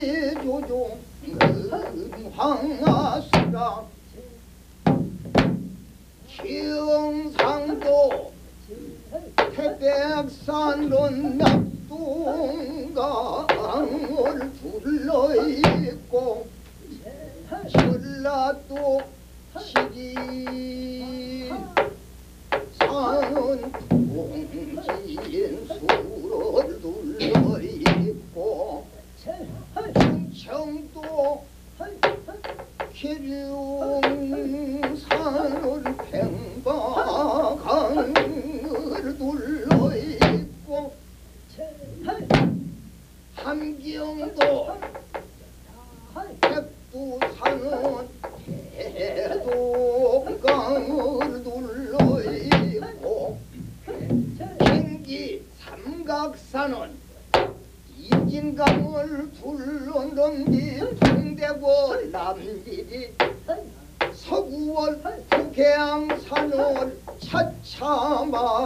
조종 황하수라 경상도 태백산론 낙동강을 둘러있고 전라도 시리산은 동진수를 둘러있고 충청도 기룡산을 팽방강을 둘러있고 함경도 백두산은 대동강을 둘러있고 경기 삼각산은 이진강을 둘러넘기 동대구 남길이 서구월 북해양산을 차차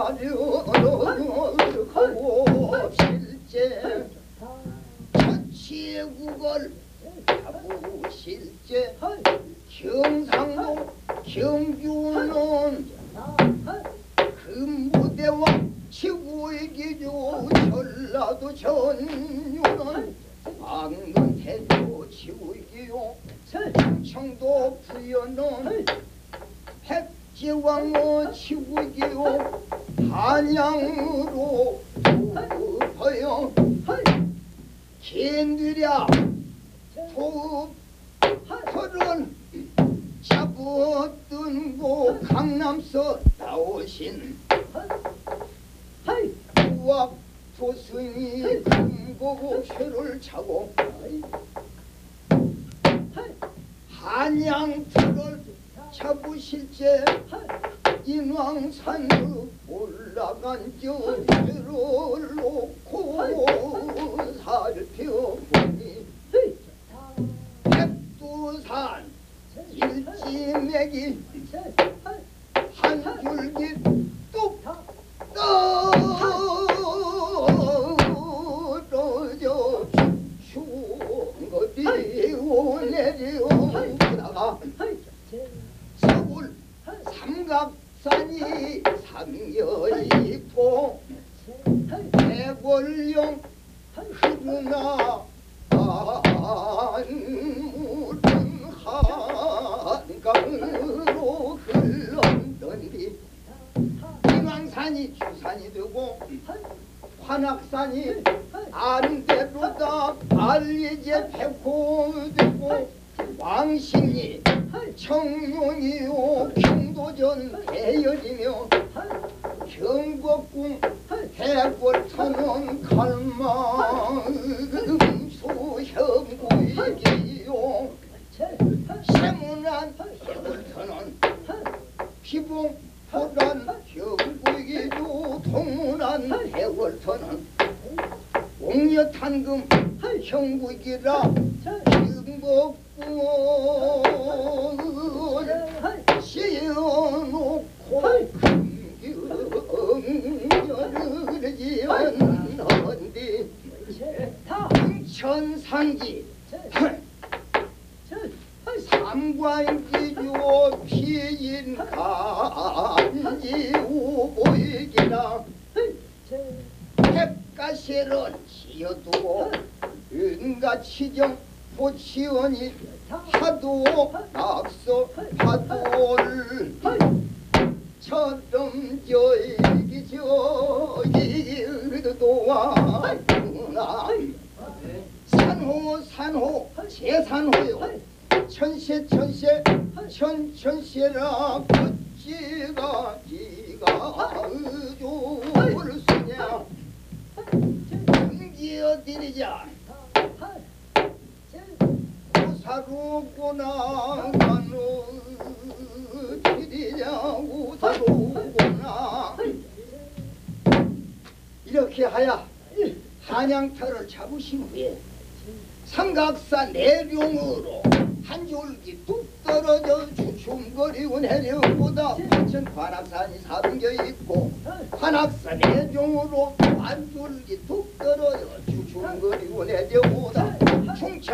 마련하고 실제 천치국을 잡으실제 경상도 경주는 금부대와 치구의 기조 전라도 전유는 악는 대조 치구의 기요 충청도 부여는 백제왕의 치구의 기요 한양으로 도읍하여 긴들야 도읍허른 잡았던 고 강남서 나오신 우악 도승이 금고쇠를 차고 한양터를 잡으실제 인왕산으로 올라간 저 죄를 놓고 살펴보니 백두산 일지맥이 한 줄기 뚝 떨어져 추억이 오내려다가 서울 삼각산이 삼여있고 대궐령 흐르나 안물은 한강으로 흘렀더니 인왕산이 주산이 되고 환악산이 안대로다 알리제 백호되고 왕신이 청룡이요 경도전 대열이며 경복궁 해골터는 갈망 소형구이기요 세문안 해골터는 피봉 호란 형구이기요 동문안 해골터는 옥녀탄금 형구이기라 경복궁을 씌워놓고 금경녀를 지었는디 천상지 삼관지조 피인 간지 우보이기라 백가시를 지어두고 은가 치정 보치원이 하도 낙서 파도를 처럼 저기 도와주나 산호 제산호요 천세 천세라 어찌가 지가 의조를 쓰냐 금기어드리자 우사로구나 간우드리자 우사로구나 이렇게 하야 한양터를 잡으신 후에 삼각산 내룡으로 한 줄기 뚝 떨어져 주춤거리고 내려보다 부천 관악산이 삼겨 있고 관악산 내종으로 한 줄기 뚝 떨어져 주춤거리고 내려보다 충청